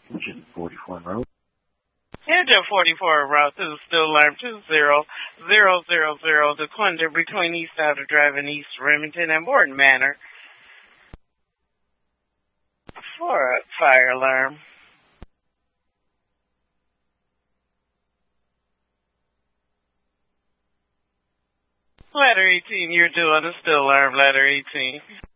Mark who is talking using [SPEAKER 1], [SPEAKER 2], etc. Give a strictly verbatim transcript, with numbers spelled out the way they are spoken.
[SPEAKER 1] Engine forty-four en route.
[SPEAKER 2] Engine forty-four en route to the still alarm two zero zero zero zero, the Quender between East Outer Drive and East Remington and Morton Manor. For a fire alarm. Ladder eighteen, you're due on the still alarm, ladder eighteen.